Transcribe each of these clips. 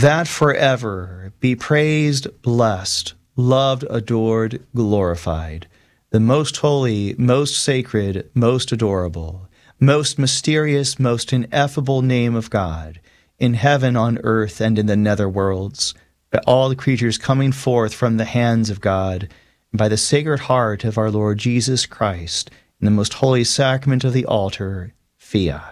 that forever be praised, blessed, loved, adored, glorified, the most holy, most sacred, most adorable, most mysterious, most ineffable name of God, in heaven, on earth, and in the nether worlds, by all the creatures coming forth from the hands of God, and by the sacred heart of our Lord Jesus Christ, in the most holy sacrament of the altar, fiat.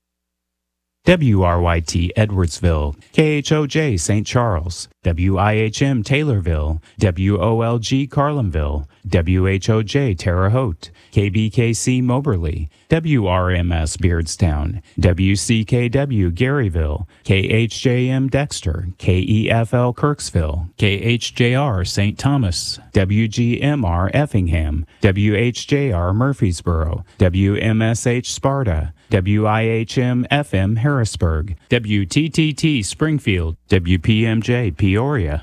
WRYT Edwardsville, KHOJ St. Charles, WIHM Taylorville, WOLG Carlinville, WHOJ Terre Haute, KBKC Moberly, WRMS Beardstown, WCKW Garyville, KHJM Dexter, KEFL Kirksville, KHJR St. Thomas, WGMR Effingham, WHJR Murfreesboro, WMSH Sparta, WIHM FM Harrisburg, WTTT Springfield, WPMJ Peoria.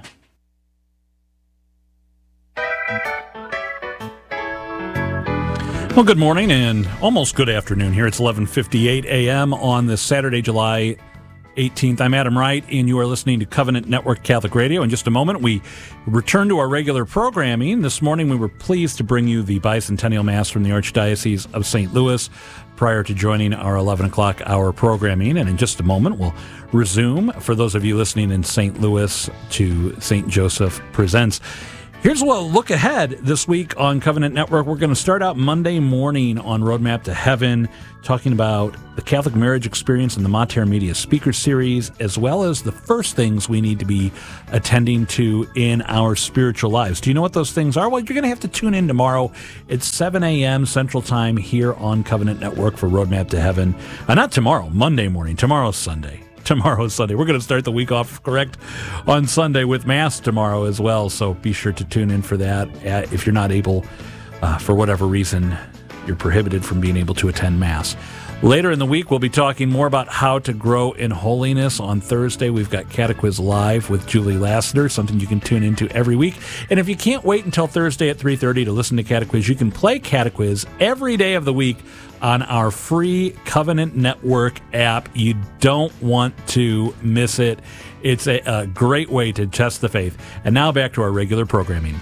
Well, good morning and almost good afternoon here. It's 11:58 a.m. on this Saturday, July 18th. I'm Adam Wright, and you are listening to Covenant Network Catholic Radio. In just a moment, we return to our regular programming. This morning, we were pleased to bring you the Bicentennial Mass from the Archdiocese of St. Louis prior to joining our 11 o'clock hour programming. And in just a moment, we'll resume, for those of you listening in St. Louis, to St. Joseph Presents. Here's a look ahead this week on Covenant Network. We're going to start out Monday morning on Roadmap to Heaven, talking about the Catholic marriage experience in the Mater Media speaker series, as well as the first things we need to be attending to in our spiritual lives. Do you know what those things are? Well, you're going to have to tune in tomorrow. It's 7 a.m. Central Time here on Covenant Network for Roadmap to Heaven. Not tomorrow, Monday morning. Tomorrow's Sunday. Tomorrow's Sunday. We're going to start the week off correct on Sunday with Mass tomorrow as well, so be sure to tune in for that. If you're not able, for whatever reason, you're prohibited from being able to attend Mass. Later in the week, we'll be talking more about how to grow in holiness. On Thursday, we've got Catequiz Live with Julie Lassiter, something you can tune into every week. And if you can't wait until Thursday at 3:30 to listen to Catequiz, you can play Catequiz every day of the week on our free Covenant Network app. You don't want to miss it. It's a great way to test the faith. And now back to our regular programming.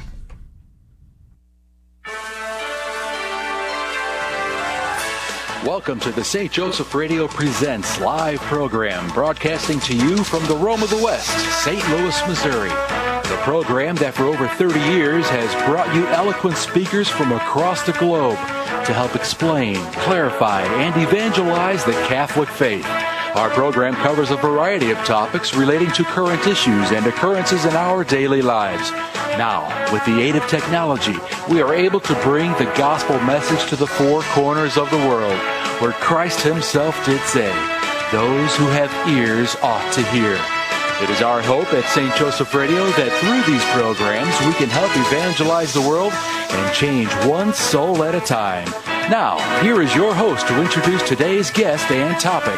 Welcome to the St. Joseph Radio Presents live program, broadcasting to you from the Rome of the West, St. Louis, Missouri. The program that for over 30 years has brought you eloquent speakers from across the globe to help explain, clarify, and evangelize the Catholic faith. Our program covers a variety of topics relating to current issues and occurrences in our daily lives. Now, with the aid of technology, we are able to bring the gospel message to the four corners of the world, where Christ himself did say, "Those who have ears ought to hear." It is our hope at St. Joseph Radio that through these programs, we can help evangelize the world and change one soul at a time. Now, here is your host to introduce today's guest and topic.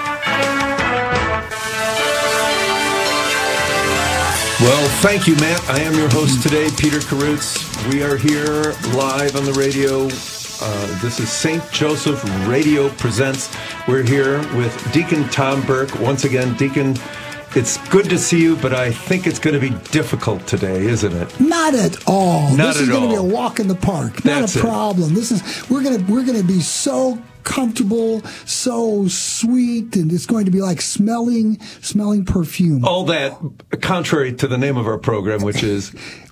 Well, thank you, Matt. I am your host today, Peter Karutz. We are here live on the radio. This is St. Joseph Radio Presents. We're here with Deacon Tom Burke. Once again, Deacon, it's good to see you, but I think it's going to be difficult today, isn't it? Not at all. Not this is at going to be all. a walk in the park. That's Not a problem. We're going to be so comfortable, so sweet, and it's going to be like smelling perfume. All that contrary to the name of our program, which is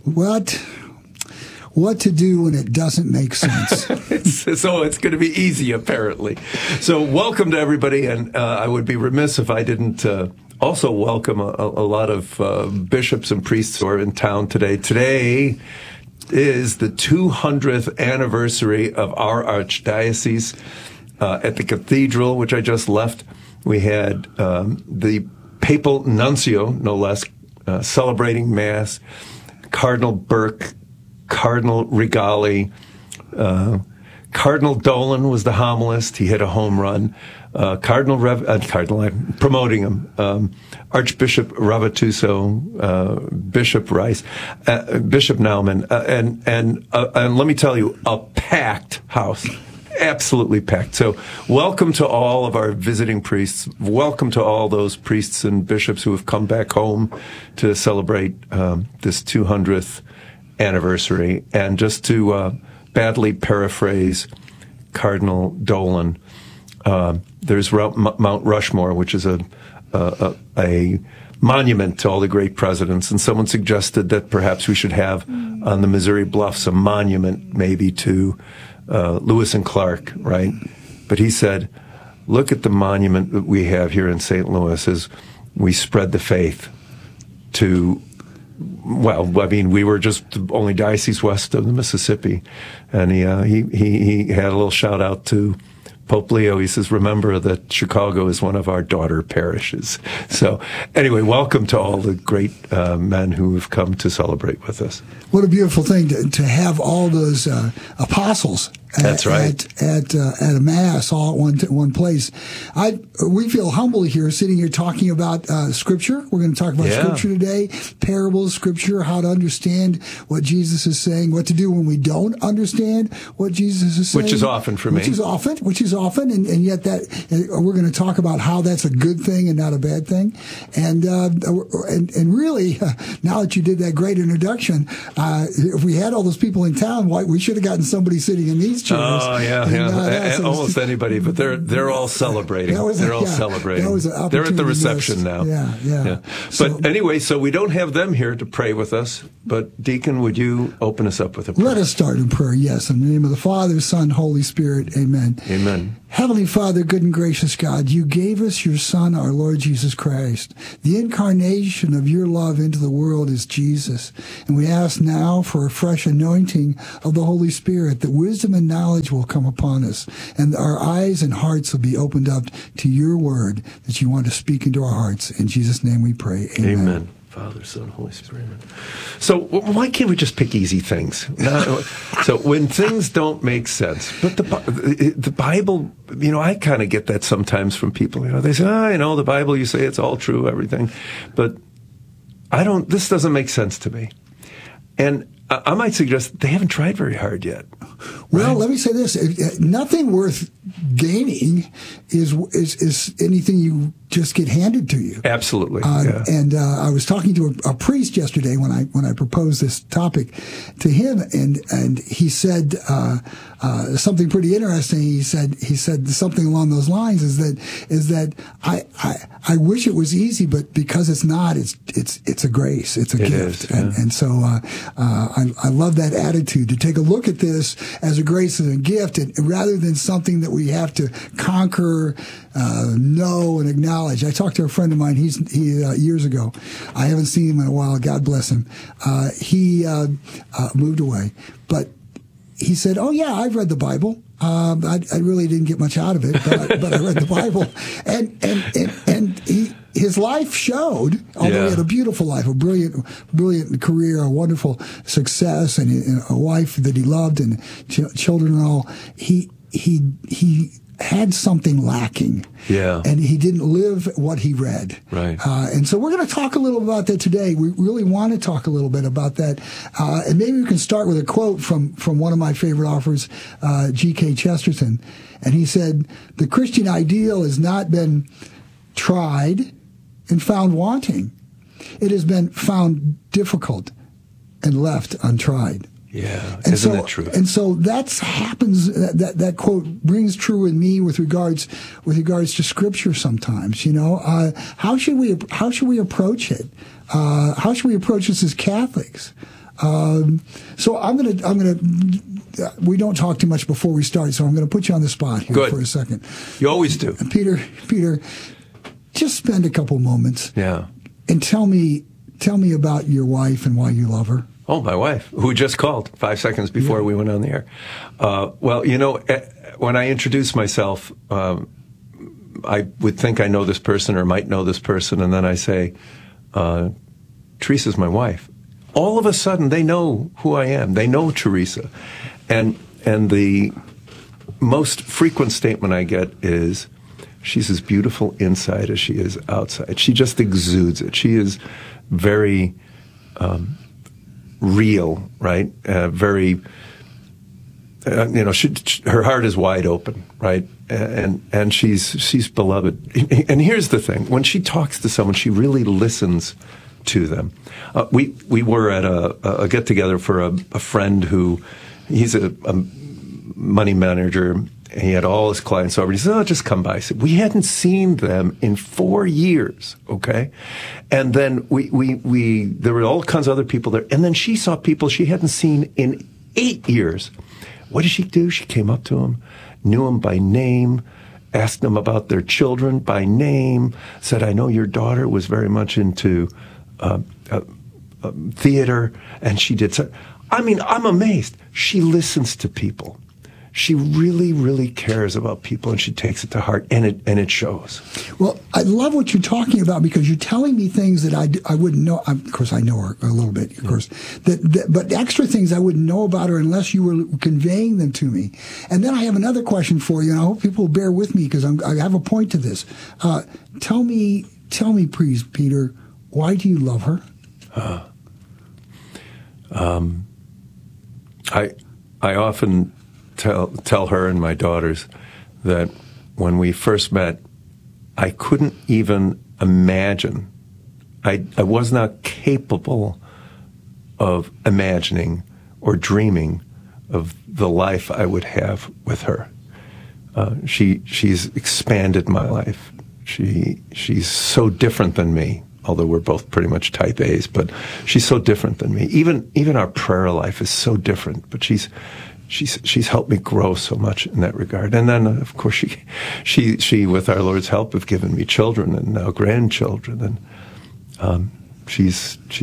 what to do when it doesn't make sense. So it's going to be easy, apparently. So welcome to everybody, and I would be remiss if I didn't also welcome a lot of bishops and priests who are in town today. Today is the 200th anniversary of our archdiocese. At the cathedral, which I just left, we had the papal nuncio, no less, celebrating Mass, Cardinal Burke, Cardinal Rigali, Cardinal Dolan was the homilist. He hit a home run. I'm promoting him. Archbishop Ravatuso, Bishop Rice, Bishop Naumann, and let me tell you, a packed house. absolutely packed. So welcome to all of our visiting priests. Welcome to all those priests and bishops who have come back home to celebrate this 200th anniversary. And just to badly paraphrase Cardinal Dolan, there's Mount Rushmore, which is a monument to all the great presidents, and someone suggested that perhaps we should have on the Missouri Bluffs a monument maybe to Lewis and Clark, right? But he said, look at the monument that we have here in St. Louis as we spread the faith to, well, I mean, we were just the only diocese west of the Mississippi. And he had a little shout out to Pope Leo. He says, remember that Chicago is one of our daughter parishes. So anyway, welcome to all the great men who have come to celebrate with us. What a beautiful thing to have all those apostles That's right. At a mass all at one place. We feel humble here, sitting here talking about Scripture. We're going to talk about Scripture today, parables, Scripture, how to understand what Jesus is saying, what to do when we don't understand what Jesus is saying. Which is often for me. Which is often, and yet that we're going to talk about how that's a good thing and not a bad thing. And really, now that you did that great introduction, if we had all those people in town, we should have gotten somebody sitting in these chairs. Oh yeah. Almost anybody, but they're all celebrating. They're all celebrating. They're at the reception now. Yeah. But anyway, so we don't have them here to pray with us. But Deacon, would you open us up with a prayer? Let us start in prayer. Yes, in the name of the Father, Son, Holy Spirit. Amen. Amen. Heavenly Father, good and gracious God, you gave us your Son, our Lord Jesus Christ. The incarnation of your love into the world is Jesus. And we ask now for a fresh anointing of the Holy Spirit, that wisdom and knowledge will come upon us, and our eyes and hearts will be opened up to your word that you want to speak into our hearts. In Jesus' name we pray. Amen. Amen. Father, Son, Holy Spirit. So why can't we just pick easy things? So when things don't make sense, but the Bible, I kind of get that sometimes from people. They say, the Bible, you say it's all true, everything, but this doesn't make sense to me. And I might suggest they haven't tried very hard yet. Well, right? Let me say this: nothing worth gaining is anything you just get handed to you. Absolutely. And I was talking to a priest yesterday when I proposed this topic to him, and he said something pretty interesting. He said something along those lines: is that I wish it was easy, but because it's not, it's a grace, it's a gift, and so I love that attitude, to take a look at this as a grace and a gift, and rather than something that we have to conquer, know, and acknowledge. I talked to a friend of mine. He years ago. I haven't seen him in a while. God bless him. He moved away, but he said, "Oh yeah, I've read the Bible. I really didn't get much out of it, but I read the Bible." And his life showed, although he had a beautiful life, a brilliant career, a wonderful success, and a wife that he loved, and children and all. He had something lacking. Yeah. And he didn't live what he read. Right. And so we're going to talk a little about that today. We really want to talk a little bit about that. And maybe we can start with a quote from one of my favorite authors, G.K. Chesterton. And he said, "The Christian ideal has not been tried and found wanting. It has been found difficult and left untried." Yeah, isn't that true? And so that happens. That quote rings true in me with regards to Scripture. Sometimes, how should we approach it? How should we approach this as Catholics? So I'm gonna. We don't talk too much before we start, so I'm going to put you on the spot here for a second. You always do, Peter. Just spend a couple moments, and tell me about your wife and why you love her. Oh, my wife, who just called 5 seconds before we went on the air. Well, when I introduce myself, I would think I know this person or might know this person, and then I say, Teresa's my wife. All of a sudden, they know who I am. They know Teresa. And the most frequent statement I get is, she's as beautiful inside as she is outside. She just exudes it. She is very real, right? Very her heart is wide open, right? And she's beloved. And here's the thing: when she talks to someone, she really listens to them. We were at a get together for a friend who, he's a money manager. He had all his clients over. He said, "Oh, just come by." I said, we hadn't seen them in 4 years, okay? And then there were all kinds of other people there. And then she saw people she hadn't seen in 8 years. What did she do? She came up to them, knew them by name, asked them about their children by name, said, "I know your daughter was very much into theater," and she did so. I mean, I'm amazed. She listens to people. She really, really cares about people, and she takes it to heart, and it shows. Well, I love what you're talking about, because you're telling me things that I wouldn't know. Of course, I know her a little bit, of course, but extra things I wouldn't know about her unless you were conveying them to me. And then I have another question for you, and I hope people will bear with me, because I have a point to this. Tell me, please, Peter, why do you love her? I often tell her and my daughters that when we first met, I couldn't even imagine. I was not capable of imagining or dreaming of the life I would have with her. She's expanded my life. She's so different than me, although we're both pretty much type A's, but she's so different than me. Even our prayer life is so different, but she's helped me grow so much in that regard. And then, of course, she with our Lord's help, have given me children and now grandchildren. And she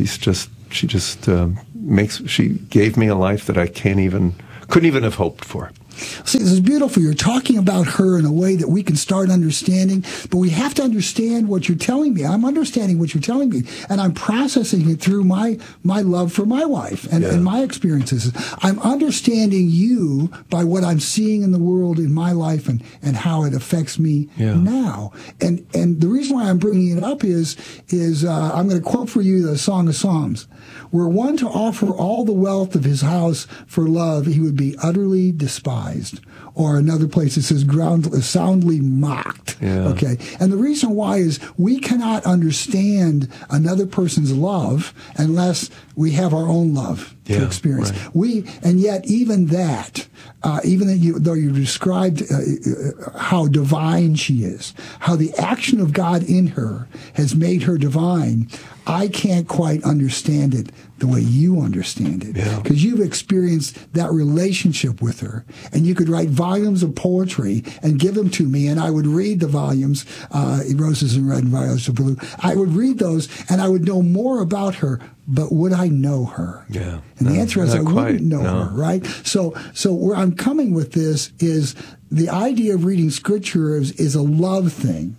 gave me a life that I couldn't even have hoped for. See, this is beautiful. You're talking about her in a way that we can start understanding, but we have to understand what you're telling me. I'm understanding what you're telling me, and I'm processing it through my love for my wife and my experiences. I'm understanding you by what I'm seeing in the world in my life and how it affects me now. And the reason why I'm bringing it up is I'm going to quote for you the Song of Psalms. Were one to offer all the wealth of his house for love, he would be utterly despised. Or another place it says soundly mocked. Yeah. Okay. And the reason why is we cannot understand another person's love unless we have our own love to experience. Right. And yet even that, though you described how divine she is, how the action of God in her has made her divine, I can't quite understand it the way you understand it. Because you've experienced that relationship with her, and you could write volumes of poetry and give them to me, and I would read the volumes, Roses in Red and Violets of Blue. I would read those, and I would know more about her, but would I know her? Yeah. And the answer is I wouldn't know her, right? So where I'm coming with this is the idea of reading Scripture is a love thing.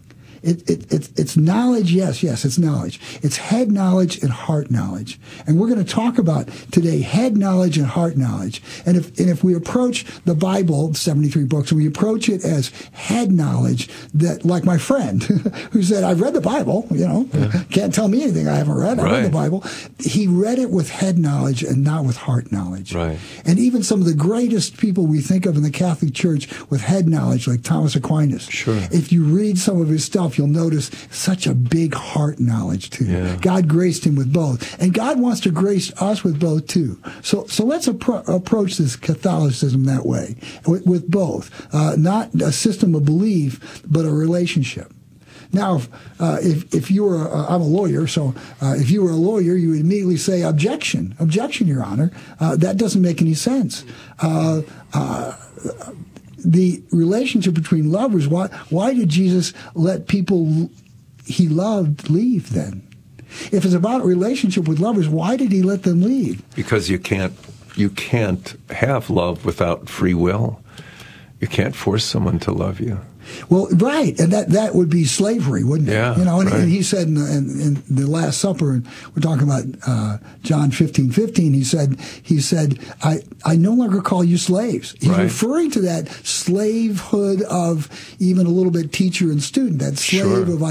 It's knowledge, yes, it's knowledge. It's head knowledge and heart knowledge. And we're going to talk about today head knowledge and heart knowledge. And if we approach the Bible, 73 books, and we approach it as head knowledge, that like my friend who said, I've read the Bible, can't tell me anything I haven't read. I read the Bible. He read it with head knowledge and not with heart knowledge. Right. And even some of the greatest people we think of in the Catholic Church with head knowledge, like Thomas Aquinas. Sure. If you read some of his stuff, you'll notice such a big heart knowledge too. Yeah. God graced him with both, and God wants to grace us with both too. So let's approach this Catholicism that way, with both, not a system of belief, but a relationship. Now, if you were, I'm a lawyer, so if you were a lawyer, you would immediately say, objection, Your Honor. That doesn't make any sense. The relationship between lovers, why did Jesus let people he loved leave then? If it's about a relationship with lovers, why did he let them leave? Because you can't have love without free will. You can't force someone to love you. Well, right, and that would be slavery, wouldn't it? Yeah, and he said in the Last Supper, and we're talking about John 15:15. He said, I no longer call you slaves. He's referring to that slavehood of even a little bit teacher and student. That slave of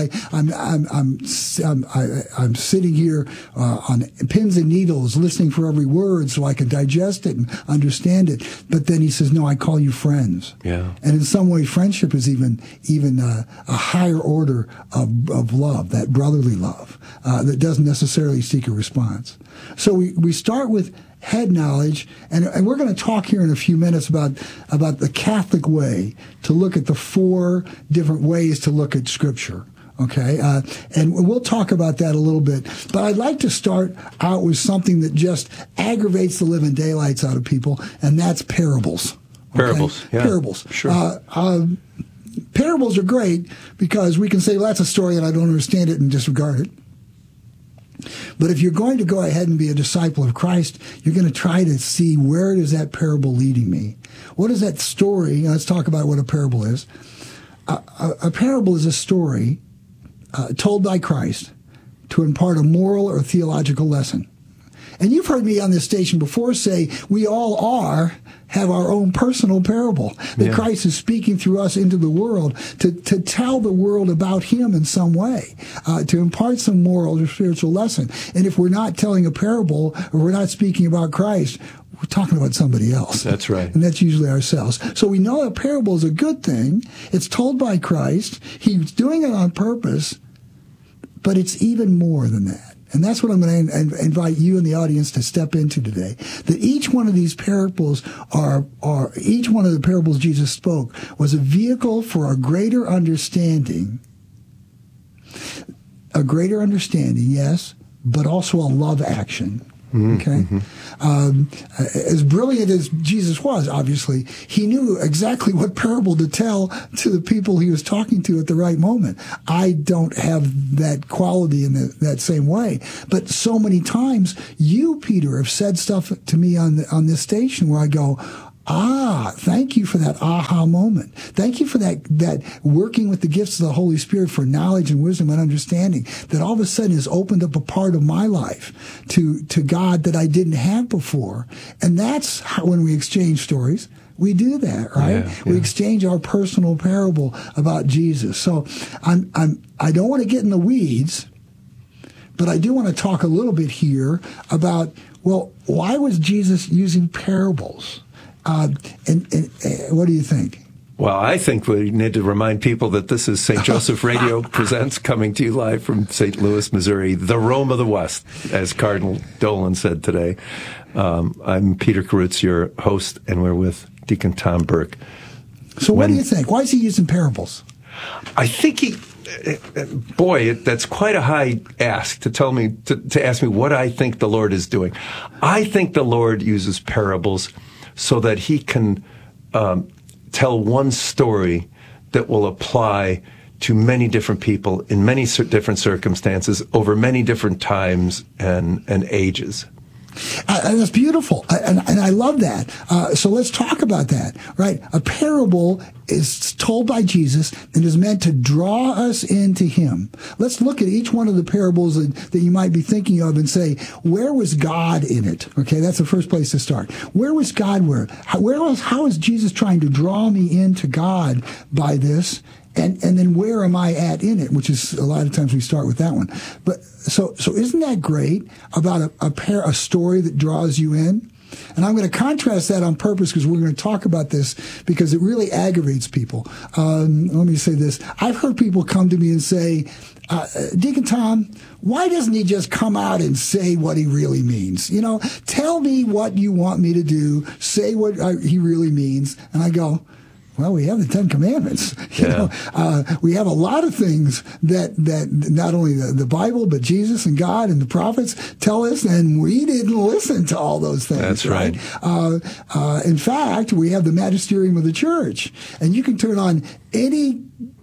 I'm sitting here on pins and needles, listening for every word so I can digest it and understand it. But then he says, no, I call you friends. Yeah, and in some way, friendship is even a higher order of love, that brotherly love that doesn't necessarily seek a response. So we start with head knowledge, and we're going to talk here in a few minutes about the Catholic way to look at the 4 different ways to look at Scripture. Okay, and we'll talk about that a little bit. But I'd like to start out with something that just aggravates the living daylights out of people, and that's parables. Parables, yeah. Parables. Sure. Parables are great because we can say, well, that's a story and I don't understand it and disregard it. But if you're going to go ahead and be a disciple of Christ, you're going to try to see, where is that parable leading me? What is that story? Let's talk about what a parable is. A parable is a story told by Christ to impart a moral or theological lesson. And you've heard me on this station before say we all have our own personal parable that Christ is speaking through us into the world to tell the world about him in some way, to impart some moral or spiritual lesson. And if we're not telling a parable or we're not speaking about Christ, we're talking about somebody else. That's right. And that's usually ourselves. So we know a parable is a good thing. It's told by Christ. He's doing it on purpose, but it's even more than that. And that's what I'm going to invite you and the audience to step into today. That each one of these parables each one of the parables Jesus spoke was a vehicle for a greater understanding. A greater understanding, yes, but also a love action. Okay? As brilliant as Jesus was, obviously, he knew exactly what parable to tell to the people he was talking to at the right moment. I don't have that quality in that same way. But so many times, you, Peter, have said stuff to me on this station where I go, thank you for that aha moment. Thank you for that working with the gifts of the Holy Spirit for knowledge and wisdom and understanding that all of a sudden has opened up a part of my life to God that I didn't have before. And that's how, when we exchange stories, we do that, right? Yeah. We exchange our personal parable about Jesus. So I don't want to get in the weeds, but I do want to talk a little bit here about, well, why was Jesus using parables? And what do you think? Well, I think we need to remind people that this is St. Joseph Radio Presents, coming to you live from St. Louis, Missouri, the Rome of the West, as Cardinal Dolan said today. I'm Peter Karutz, your host, and we're with Deacon Tom Burke. So what do you think? Why is he using parables? I think that's quite a high ask to tell me, to ask me what I think the Lord is doing. I think the Lord uses parables so that he can tell one story that will apply to many different people in many different circumstances over many different times and ages. And that's beautiful. And I love that. So let's talk about that, right? A parable is told by Jesus and is meant to draw us into him. Let's look at each one of the parables that you might be thinking of and say, where was God in it? Okay, that's the first place to start. Where was God? How is Jesus trying to draw me into God by this? And then where am I at in it? Which is a lot of times we start with that one. But so isn't that great about a story that draws you in? And I'm going to contrast that on purpose because we're going to talk about this because it really aggravates people. Let me say this. I've heard people come to me and say, Deacon Tom, why doesn't he just come out and say what he really means? You know, tell me what you want me to do. Say what he really means. And I go, well, we have the Ten Commandments. You know, we have a lot of things that not only the Bible, but Jesus and God and the prophets tell us, and we didn't listen to all those things. That's right. In fact, we have the magisterium of the church, and you can turn on any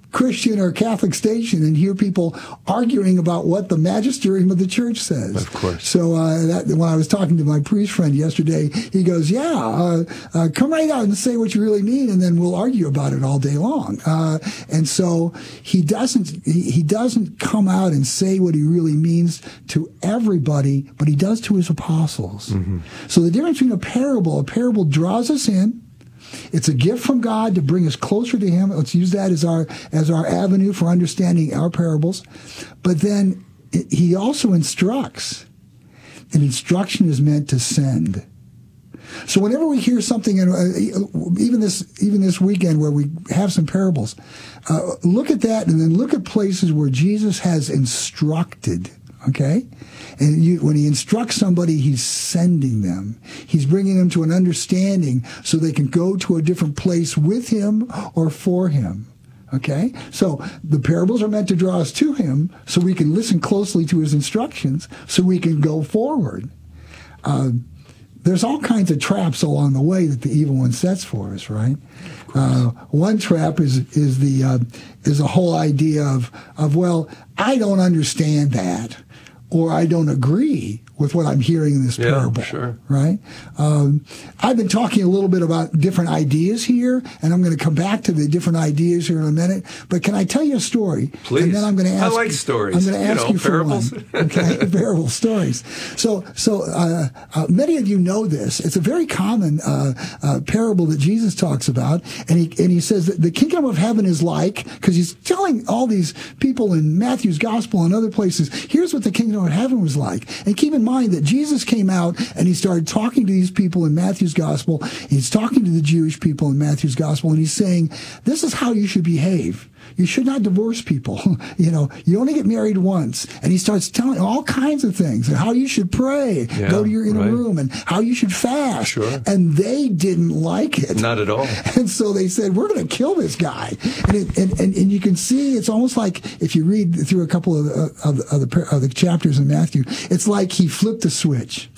Christian or Catholic station and hear people arguing about what the magisterium of the church says. Of course. So when I was talking to my priest friend yesterday, he goes, come right out and say what you really mean, and then we'll argue about it all day long. And so he doesn't come out and say what he really means to everybody, but he does to his apostles. Mm-hmm. So the difference between a parable draws us in. It's a gift from God to bring us closer to Him. Let's use that as our avenue for understanding our parables. But then He also instructs. And instruction is meant to send. So whenever we hear something, even this weekend where we have some parables, look at that and then look at places where Jesus has instructed. Okay? And when he instructs somebody, he's sending them. He's bringing them to an understanding so they can go to a different place with him or for him. Okay? So the parables are meant to draw us to him so we can listen closely to his instructions so we can go forward. There's all kinds of traps along the way that the evil one sets for us, right? One trap is the whole idea of well, I don't understand that, or I don't agree with what I'm hearing in this parable. Sure. Right? I've been talking a little bit about different ideas here, and I'm going to come back to the different ideas here in a minute. But can I tell you a story? Please. And then I'm going to ask. I like stories. I'm going to ask you for parables. one. Okay, parable stories. So many of you know this. It's a very common parable that Jesus talks about, and he says that the kingdom of heaven is like, because he's telling all these people in Matthew's gospel and other places, here's what the kingdom of heaven was like. And keep in mind that Jesus came out and he started talking to these people in Matthew's gospel. He's talking to the Jewish people in Matthew's gospel, and he's saying, this is how you should behave. You should not divorce people. You only get married once. And he starts telling all kinds of things, and how you should pray, go to your inner room, and how you should fast. Sure. And they didn't like it. Not at all. And so they said, we're going to kill this guy. And you can see, it's almost like, if you read through a couple of the chapters in Matthew, it's like he flipped a switch.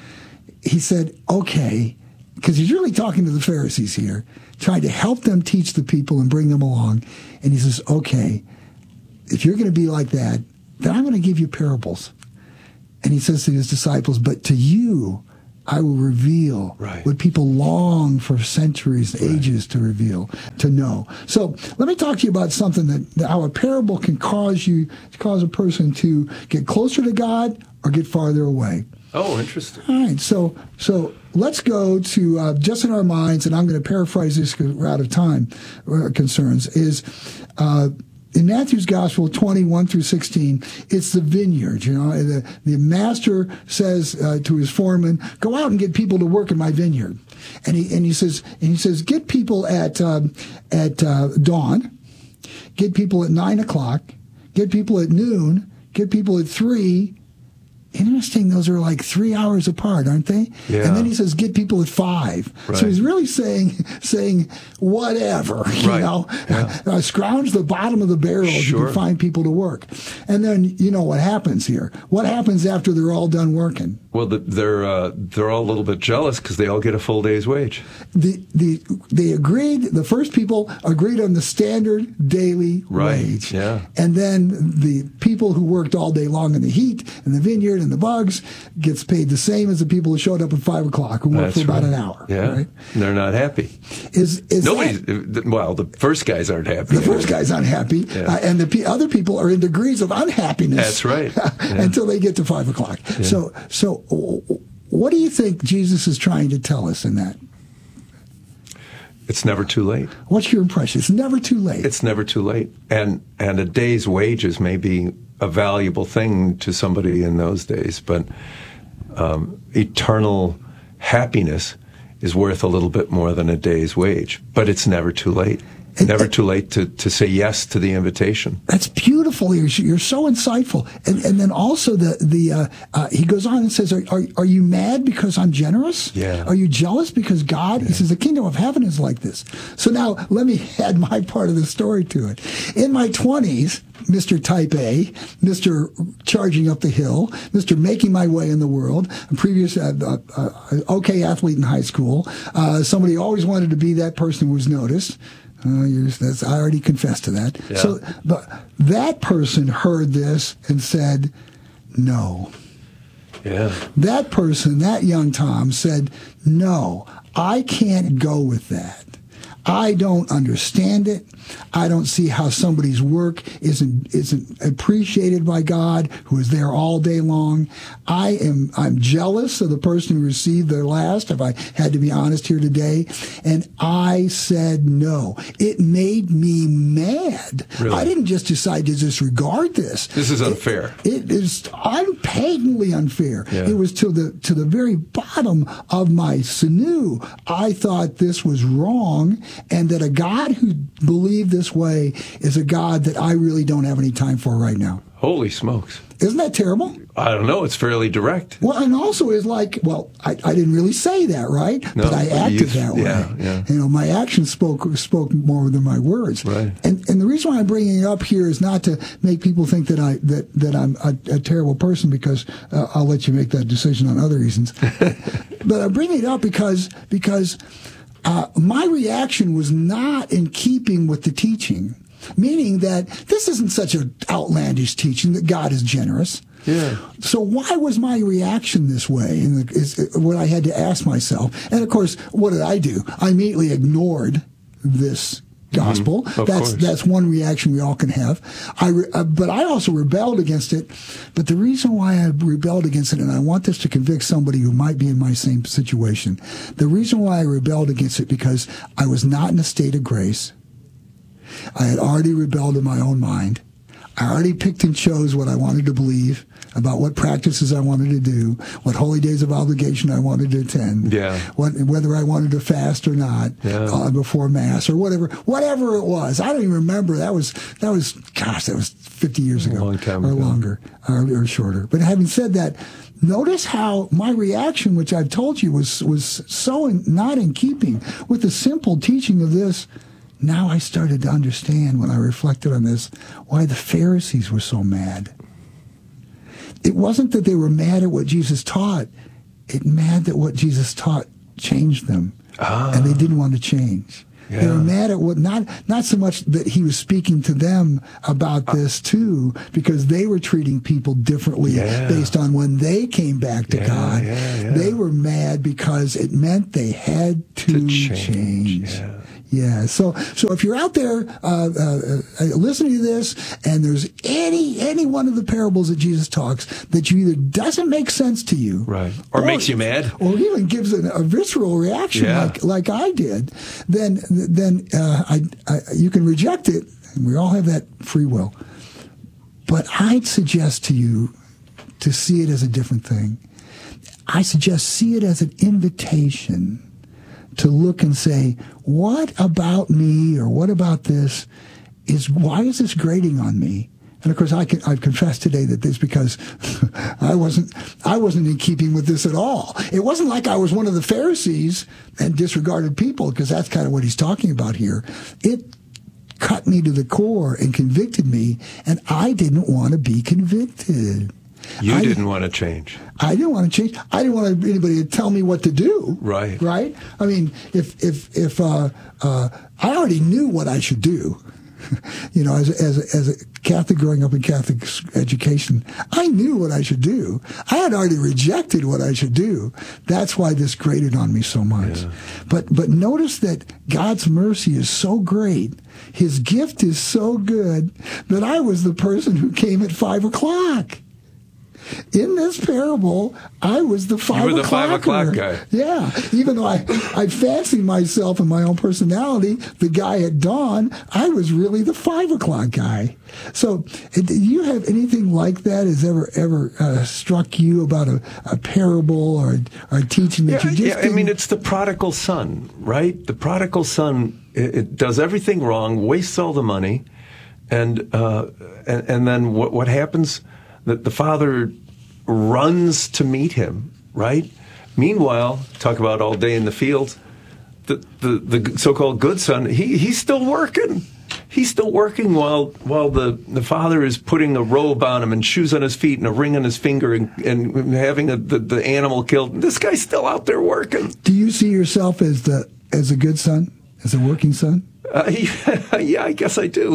He said, okay, because he's really talking to the Pharisees here, trying to help them teach the people and bring them along. And he says, okay, if you're going to be like that, then I'm going to give you parables. And he says to his disciples, but to you, I will reveal what people long for centuries, ages to reveal, to know. So let me talk to you about something that how a parable can cause a person to get closer to God or get farther away. Oh, interesting. All right, so let's go to just in our minds, and I'm going to paraphrase this because we're out of time. Concerns is in Matthew's Gospel 21 through 16. It's the vineyard. The master says to his foreman, "Go out and get people to work in my vineyard," and he says get people at dawn, get people at 9 o'clock, get people at noon, get people at 3. Interesting, those are like 3 hours apart, aren't they? Yeah. And then he says, get people at 5. Right. So he's really saying whatever, scrounge the bottom of the barrel if you can find people to work. And then you know what happens here. What happens after they're all done working? Well, they're all a little bit jealous because they all get a full day's wage. They agreed. The first people agreed on the standard daily wage. Yeah. And then the people who worked all day long in the heat and the vineyard and the bugs gets paid the same as the people who showed up at 5 o'clock who worked for about an hour. Yeah. Right? They're not happy. The first guys aren't happy. The first guys aren't happy, and the other people are in degrees of unhappiness. That's right. Until they get to 5 o'clock. Yeah. So what do you think Jesus is trying to tell us in that? It's never too late. What's your impression? It's never too late. It's never too late. And a day's wages may be a valuable thing to somebody in those days, but eternal happiness is worth a little bit more than a day's wage. But it's never too late. Never too late to say yes to the invitation. That's beautiful. You're so insightful. And then also he goes on and says, are you mad because I'm generous? Yeah. Are you jealous because God? Yeah. He says, the kingdom of heaven is like this. So now let me add my part of the story to it. In my 20s, Mr. Type A, Mr. Charging up the hill, Mr. Making my way in the world, a previous okay athlete in high school, somebody who always wanted to be that person who was noticed. I already confessed to that. Yeah. So, but that person heard this and said, no. Yeah. That person, that young Tom, said, no, I can't go with that. I don't understand it. I don't see how somebody's work isn't appreciated by God, who is there all day long. I'm jealous of the person who received their last, if I had to be honest here today. And I said no. It made me mad. Really? I didn't just decide to disregard this. This is unfair. It is patently unfair. Yeah. It was to the very bottom of my sinew. I thought this was wrong, and that a God who believed this way is a God that I really don't have any time for right now. Holy smokes. Isn't that terrible? I don't know. It's fairly direct. Well, and also is like, well, I didn't really say that, right? No, but I acted that way. Yeah. You know, my actions spoke more than my words. Right. And the reason why I'm bringing it up here is not to make people think that I'm a terrible person, because I'll let you make that decision on other reasons. But I'm bringing it up because my reaction was not in keeping with the teaching, meaning that this isn't such an outlandish teaching that God is generous. Yeah. So why was my reaction this way? And is what I had to ask myself. And of course, what did I do? I immediately ignored this gospel. Mm-hmm. That's one reaction we all can have. But I also rebelled against it. But the reason why I rebelled against it, and I want this to convict somebody who might be in my same situation, the reason why I rebelled against it, because I was not in a state of grace. I had already rebelled in my own mind. I already picked and chose what I wanted to believe about what practices I wanted to do, what holy days of obligation I wanted to attend, whether I wanted to fast or not before Mass or whatever it was. I don't even remember. That was 50 years ago, a long time or ago. longer, or shorter. But having said that, notice how my reaction, which I've told you was so not in keeping with the simple teaching of this. Now I started to understand, when I reflected on this, why the Pharisees were so mad. It wasn't that they were mad at what Jesus taught. It mad that what Jesus taught changed them. And they didn't want to change. Yeah. They were mad at what, not so much that he was speaking to them about this too, because they were treating people differently based on when they came back to God. They were mad because it meant they had to change. Yeah. So if you're out there listening to this, and there's any one of the parables that Jesus talks that you either doesn't make sense to you, right, or makes you mad, or even gives a visceral reaction like I did, then you can reject it. And we all have that free will. But I'd suggest to you to see it as a different thing. I suggest see it as an invitation to look and say, what about me, or what about this why is this grating on me? And of course, I've confessed today that this because I wasn't in keeping with this at all. It wasn't like I was one of the Pharisees and disregarded people, because that's kind of what he's talking about here. It cut me to the core and convicted me, and I didn't want to be convicted. You didn't want to change. I didn't want to change. I didn't want anybody to tell me what to do. Right. Right? I mean, if I already knew what I should do. You know, as a Catholic growing up in Catholic education, I knew what I should do. I had already rejected what I should do. That's why this grated on me so much. Yeah. But notice that God's mercy is so great. His gift is so good that I was the person who came at 5 o'clock. In this parable, I was the 5 o'clock. You were the 5 o'clock guy. Yeah. Even though I fancied myself and my own personality the guy at dawn, I was really the 5 o'clock guy. So, do you have anything like that has ever struck you about a parable or a teaching that you just didn't? I mean, it's the prodigal son, right? The prodigal son it does everything wrong, wastes all the money, and then what happens? The father runs to meet him, right? Meanwhile, talk about all day in the field, the so-called good son, he's still working. He's still working while the father is putting a robe on him and shoes on his feet and a ring on his finger and having the animal killed. This guy's still out there working. Do you see yourself as a good son, as a working son? Yeah, I guess I do.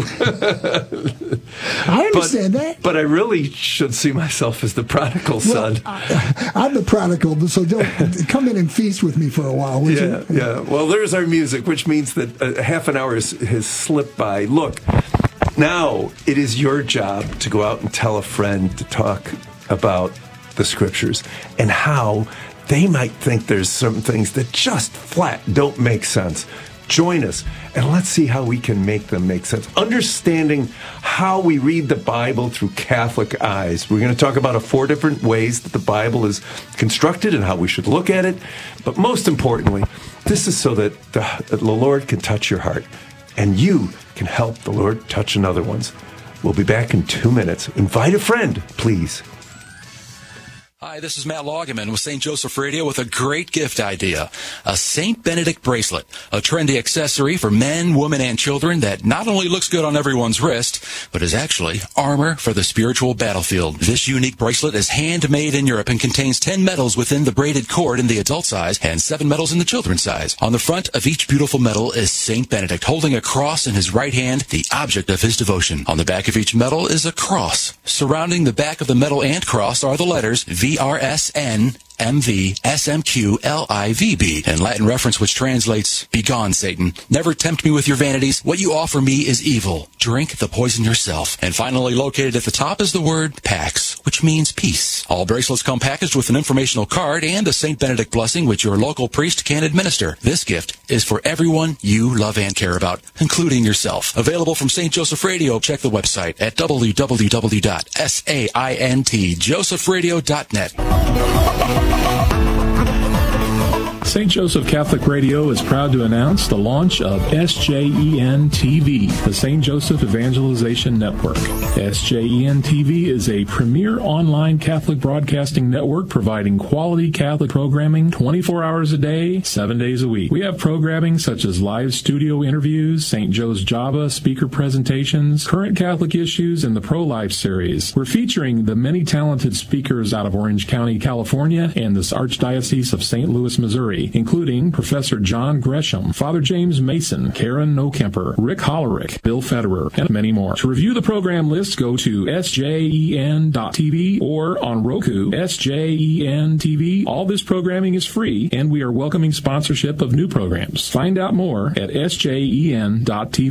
I understand that. But I really should see myself as the prodigal son. I'm the prodigal, so don't come in and feast with me for a while, would you? Yeah. Well, there's our music, which means that half an hour has slipped by. Look, now it is your job to go out and tell a friend to talk about the Scriptures and how they might think there's some things that just flat don't make sense. Join us, and let's see how we can make them make sense. Understanding how we read the Bible through Catholic eyes. We're going to talk about 4 different ways that the Bible is constructed and how we should look at it. But most importantly, this is so that the Lord can touch your heart, and you can help the Lord touch another one's. We'll be back in 2 minutes. Invite a friend, please. Hi, this is Matt Loggeman with St. Joseph Radio with a great gift idea. A St. Benedict bracelet, a trendy accessory for men, women, and children that not only looks good on everyone's wrist, but is actually armor for the spiritual battlefield. This unique bracelet is handmade in Europe and contains 10 medals within the braided cord in the adult size and 7 medals in the children's size. On the front of each beautiful medal is St. Benedict holding a cross in his right hand, the object of his devotion. On the back of each medal is a cross. Surrounding the back of the medal and cross are the letters VRSN MV SMQ LIVB, in Latin reference which translates, "Begone, Satan. Never tempt me with your vanities. What you offer me is evil. Drink the poison yourself." And finally located at the top is the word Pax, which means peace. All bracelets come packaged with an informational card and a St. Benedict blessing which your local priest can administer. This gift is for everyone you love and care about, including yourself. Available from St. Joseph Radio. Check the website at www.saintjosephradio.net. St. Joseph Catholic Radio is proud to announce the launch of SJEN TV, the St. Joseph Evangelization Network. SJEN TV is a premier online Catholic broadcasting network providing quality Catholic programming 24 hours a day, 7 days a week. We have programming such as live studio interviews, St. Joe's Java speaker presentations, current Catholic issues, and the Pro-Life series. We're featuring the many talented speakers out of Orange County, California, and this Archdiocese of St. Louis, Missouri, including Professor John Gresham, Father James Mason, Karen Nokemper, Rick Hollerick, Bill Federer, and many more. To review the program list, go to sjen.tv or on Roku, SJEN TV. All this programming is free, and we are welcoming sponsorship of new programs. Find out more at sjen.tv.